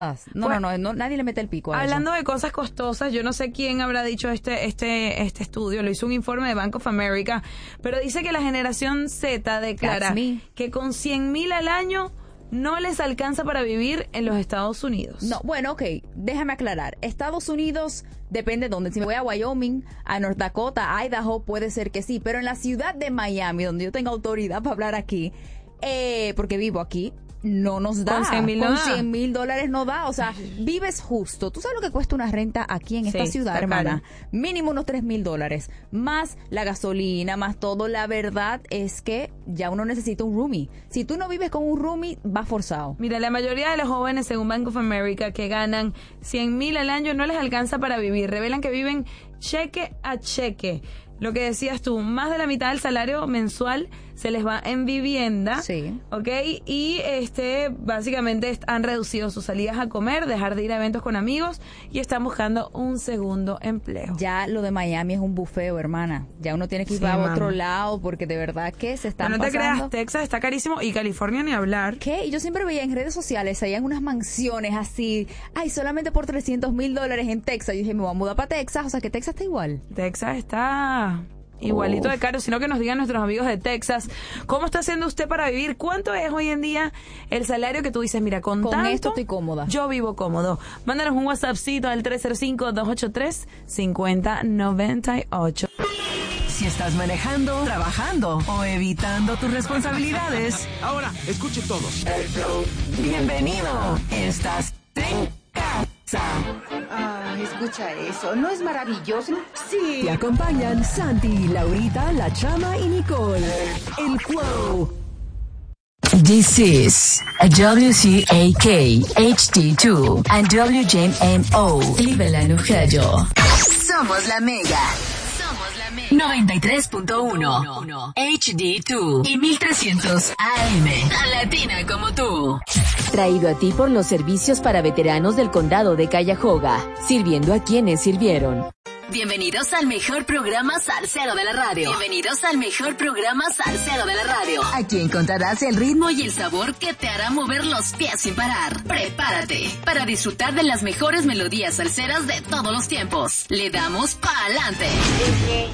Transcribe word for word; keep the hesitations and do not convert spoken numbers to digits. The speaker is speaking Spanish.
No, pues, no, no, no, nadie le mete el pico a hablando eso. de cosas costosas, yo no sé quién habrá dicho este, este, este estudio, lo hizo un informe de Bank of America, pero dice que la generación Z declara que con cien mil al año no les alcanza para vivir en los Estados Unidos. No, bueno, ok, déjame aclarar. Estados Unidos depende de dónde. Si me voy a Wyoming, a North Dakota, a Idaho, puede ser que sí, pero en la ciudad de Miami, donde yo tengo autoridad para hablar aquí, eh, porque vivo aquí, no nos da. Con cien mil Con no da. cien mil dólares no da. O sea, vives justo. ¿Tú sabes lo que cuesta una renta aquí en esta Sí, ciudad, está hermana? caro. Mínimo unos tres mil dólares. Más la gasolina, más todo. La verdad es que ya uno necesita un roomie. Si tú no vives con un roomie, vas forzado. Mira, la mayoría de los jóvenes, según Bank of America, que ganan cien mil al año, no les alcanza para vivir. Revelan que viven cheque a cheque. Lo que decías tú, más de la mitad del salario mensual se les va en vivienda. Sí. ¿Ok? Y este, básicamente han reducido sus salidas a comer, dejar de ir a eventos con amigos y están buscando un segundo empleo. Ya lo de Miami es un bufeo, hermana. Ya uno tiene que ir Sí, a mami. otro lado porque de verdad que se están Pero no te pasando. creas, Texas está carísimo y California ni hablar. ¿Qué? Y yo siempre veía en redes sociales, habían unas mansiones así, ay, solamente por trescientos mil dólares en Texas. Yo dije, me voy a mudar para Texas, o sea que Texas está igual. Texas está igualito Uf. de caro, sino que nos digan nuestros amigos de Texas, ¿cómo está haciendo usted para vivir? ¿Cuánto es hoy en día el salario que tú dices, mira, con, Con tanto, esto estoy cómoda? Yo vivo cómodo. Mándanos un WhatsAppcito al tres cero cinco, dos ocho tres, cinco cero nueve ocho. Si estás manejando, trabajando o evitando tus responsabilidades, Ahora, escuchen todos. bienvenido. Estás en casa. Ah, escucha eso, ¿no es maravilloso? Sí. Te acompañan Santi, Laurita, La Chama y Nicole. El Quo. This is a W C A K H D two and W J M O Cleveland, Ohio. Somos la Mega. Somos la Mega. noventa y tres punto uno H D dos y mil trescientos A M. Tan latina como tú. Traído a ti por los servicios para veteranos del condado de Cuyahoga, sirviendo a quienes sirvieron. Bienvenidos al mejor programa salsero de la radio. Bienvenidos al mejor programa salsero de la radio. Aquí encontrarás el Ritmo y el sabor que te hará mover los pies sin parar. Prepárate para disfrutar de las mejores melodías salseras de todos los tiempos. Le damos pa'lante.